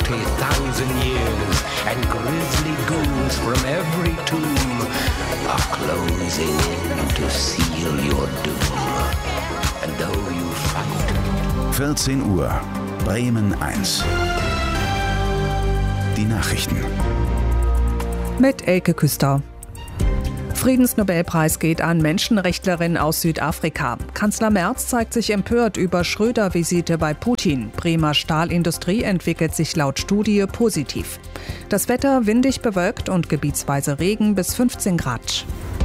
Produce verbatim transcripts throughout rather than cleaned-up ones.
forty thousand years, and grisly ghouls from every tomb are closing in to seal your doom. And though you fight... vierzehn Uhr, Bremen eins. Die Nachrichten. Mit Elke Küster. Friedensnobelpreis geht an Menschenrechtlerin aus Südafrika. Kanzler Merz zeigt sich empört über Schröder-Visite bei Putin. Bremer Stahlindustrie entwickelt sich laut Studie positiv. Das Wetter windig bewölkt und gebietsweise Regen bis fünfzehn Grad.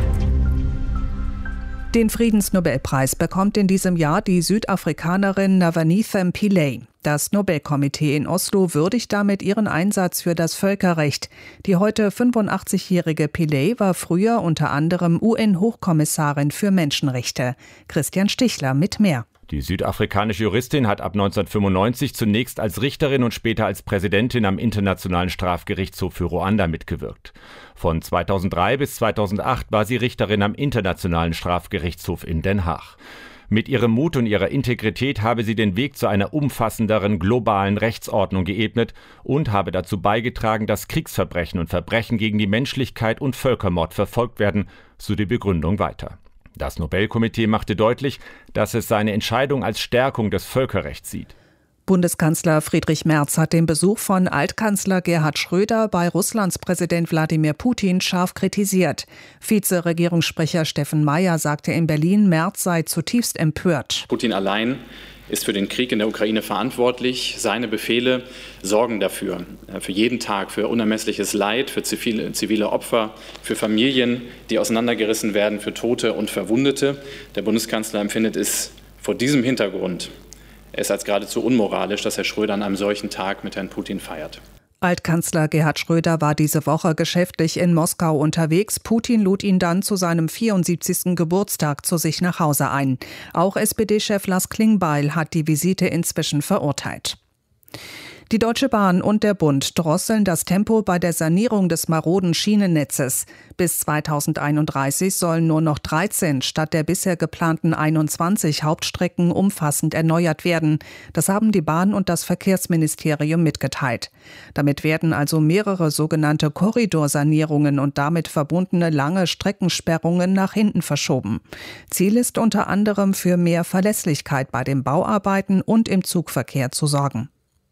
Den Friedensnobelpreis bekommt in diesem Jahr die Südafrikanerin Navanithem Pillay. Das Nobelkomitee in Oslo würdigt damit ihren Einsatz für das Völkerrecht. Die heute fünfundachtzigjährige Pillay war früher unter anderem U N-Hochkommissarin für Menschenrechte. Christian Stichler mit mehr. Die südafrikanische Juristin hat ab neunzehnhundertfünfundneunzig zunächst als Richterin und später als Präsidentin am Internationalen Strafgerichtshof für Ruanda mitgewirkt. Von zweitausenddrei bis zweitausendacht war sie Richterin am Internationalen Strafgerichtshof in Den Haag. Mit ihrem Mut und ihrer Integrität habe sie den Weg zu einer umfassenderen globalen Rechtsordnung geebnet und habe dazu beigetragen, dass Kriegsverbrechen und Verbrechen gegen die Menschlichkeit und Völkermord verfolgt werden, so die Begründung weiter. Das Nobelkomitee machte deutlich, dass es seine Entscheidung als Stärkung des Völkerrechts sieht. Bundeskanzler Friedrich Merz hat den Besuch von Altkanzler Gerhard Schröder bei Russlands Präsident Wladimir Putin scharf kritisiert. Vize-Regierungssprecher Steffen Mayer sagte in Berlin, Merz sei zutiefst empört. Putin allein ist für den Krieg in der Ukraine verantwortlich. Seine Befehle sorgen dafür, für jeden Tag, für unermessliches Leid, für zivile, zivile Opfer, für Familien, die auseinandergerissen werden, für Tote und Verwundete. Der Bundeskanzler empfindet es vor diesem Hintergrund es als geradezu unmoralisch, dass Herr Schröder an einem solchen Tag mit Herrn Putin feiert. Altkanzler Gerhard Schröder war diese Woche geschäftlich in Moskau unterwegs. Putin lud ihn dann zu seinem vierundsiebzigsten Geburtstag zu sich nach Hause ein. Auch S P D-Chef Lars Klingbeil hat die Visite inzwischen verurteilt. Die Deutsche Bahn und der Bund drosseln das Tempo bei der Sanierung des maroden Schienennetzes. Bis zweitausendeinunddreißig sollen nur noch dreizehn statt der bisher geplanten einundzwanzig Hauptstrecken umfassend erneuert werden. Das haben die Bahn und das Verkehrsministerium mitgeteilt. Damit werden also mehrere sogenannte Korridorsanierungen und damit verbundene lange Streckensperrungen nach hinten verschoben. Ziel ist unter anderem für mehr Verlässlichkeit bei den Bauarbeiten und im Zugverkehr zu sorgen.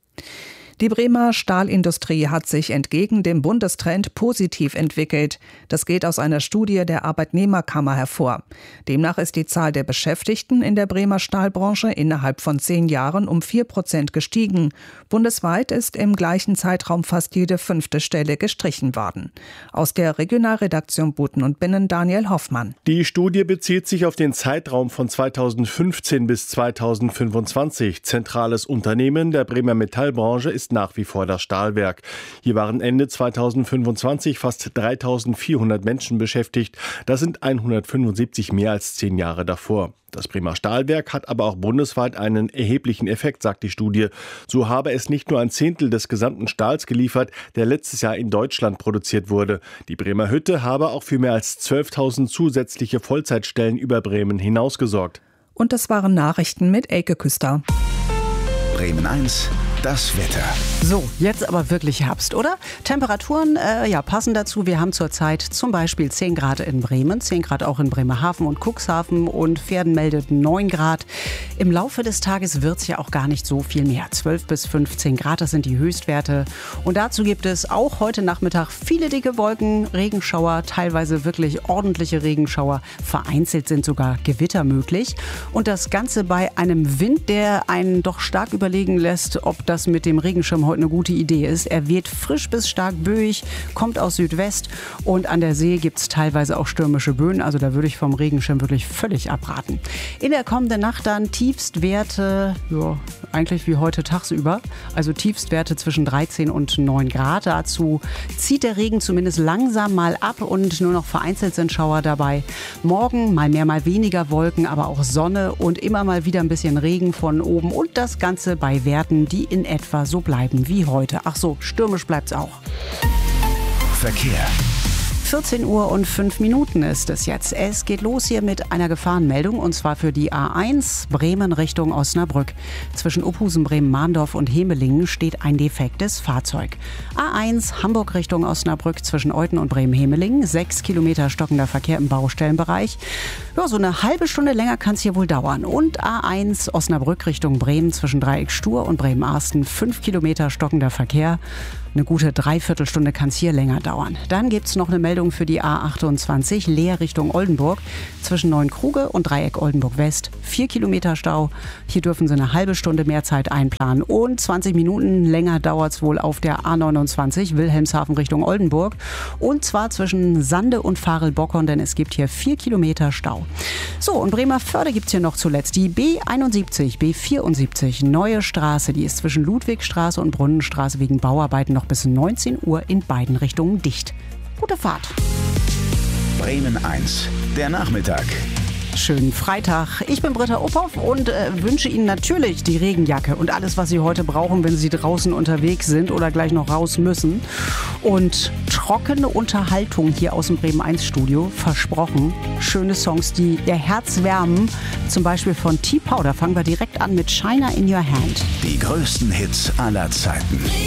Die Bremer Stahlindustrie hat sich entgegen dem Bundestrend positiv entwickelt. Das geht aus einer Studie der Arbeitnehmerkammer hervor. Demnach ist die Zahl der Beschäftigten in der Bremer Stahlbranche innerhalb von zehn Jahren um vier Prozent gestiegen. Bundesweit ist im gleichen Zeitraum fast jede fünfte Stelle gestrichen worden. Aus der Regionalredaktion Buten und Binnen Daniel Hoffmann. Die Studie bezieht sich auf den Zeitraum von zweitausendfünfzehn bis zweitausendfünfundzwanzig. Zentrales Unternehmen der Bremer Metallbranche ist nach wie vor das Stahlwerk. Hier waren Ende zweitausendfünfundzwanzig fast dreitausendvierhundert Menschen beschäftigt. Das sind hundertfünfundsiebzig mehr als zehn Jahre davor. Das Bremer Stahlwerk hat aber auch bundesweit einen erheblichen Effekt, sagt die Studie. So habe es nicht nur ein Zehntel des gesamten Stahls geliefert, der letztes Jahr in Deutschland produziert wurde. Die Bremer Hütte habe auch für mehr als zwölftausend zusätzliche Vollzeitstellen über Bremen hinaus gesorgt. Und das waren Nachrichten mit Elke Küster. Bremen eins. Das Wetter. So, jetzt aber wirklich Herbst, oder? Temperaturen, äh, ja, passen dazu. Wir haben zurzeit zum Beispiel zehn Grad in Bremen, zehn Grad auch in Bremerhaven und Cuxhaven und Verden meldet neun Grad. Im Laufe des Tages wird es ja auch gar nicht so viel mehr. zwölf bis fünfzehn Grad, das sind die Höchstwerte. Und dazu gibt es auch heute Nachmittag viele dicke Wolken, Regenschauer, teilweise wirklich ordentliche Regenschauer. Vereinzelt sind sogar Gewitter möglich. Und das Ganze bei einem Wind, der einen doch stark überlegen lässt, ob das mit dem Regenschirm heute eine gute Idee ist. Er weht frisch bis stark böig, kommt aus Südwest und an der See gibt es teilweise auch stürmische Böen. Also da würde ich vom Regenschirm wirklich völlig abraten. In der kommenden Nacht dann Tiefstwerte, ja, eigentlich wie heute tagsüber. Also Tiefstwerte zwischen dreizehn und neun Grad. Dazu zieht der Regen zumindest langsam mal ab und nur noch vereinzelt sind Schauer dabei. Morgen mal mehr, mal weniger Wolken, aber auch Sonne und immer mal wieder ein bisschen Regen von oben und das Ganze bei Werten, die in etwa so bleiben wie heute. Ach so, stürmisch bleibt's auch. Verkehr. vierzehn Uhr und fünf Minuten ist es jetzt. Es geht los hier mit einer Gefahrenmeldung und zwar für die A eins Bremen Richtung Osnabrück. Zwischen Uphusen, Bremen-Mahndorf und Hemelingen steht ein defektes Fahrzeug. A eins Hamburg Richtung Osnabrück zwischen Euthen und Bremen-Hemelingen. Sechs Kilometer stockender Verkehr im Baustellenbereich. Ja, so eine halbe Stunde länger kann es hier wohl dauern. Und A eins Osnabrück Richtung Bremen zwischen Dreieck-Stur und Bremen-Arsten. Fünf Kilometer stockender Verkehr. Eine gute Dreiviertelstunde kann es hier länger dauern. Dann gibt es noch eine Meldung für die A achtundzwanzig Leer Richtung Oldenburg. Zwischen Neunkruge und Dreieck Oldenburg West. Vier Kilometer Stau. Hier dürfen Sie eine halbe Stunde mehr Zeit einplanen. Und zwanzig Minuten länger dauert es wohl auf der A neunundzwanzig Wilhelmshaven Richtung Oldenburg. Und zwar zwischen Sande und Farel-Bockern, denn es gibt hier vier Kilometer Stau. So, und Bremerförde gibt es hier noch zuletzt. Die B einundsiebzig, B vierundsiebzig, Neue Straße. Die ist zwischen Ludwigstraße und Brunnenstraße wegen Bauarbeiten noch bis neunzehn Uhr in beiden Richtungen dicht. Gute Fahrt. Bremen eins, der Nachmittag. Schönen Freitag. Ich bin Britta Uphoff und äh, wünsche Ihnen natürlich die Regenjacke und alles, was Sie heute brauchen, wenn Sie draußen unterwegs sind oder gleich noch raus müssen. Und trockene Unterhaltung hier aus dem Bremen eins Studio. Versprochen. Schöne Songs, die Ihr Herz wärmen. Zum Beispiel von T-Powder. Fangen wir direkt an mit China in Your Hand. Die größten Hits aller Zeiten.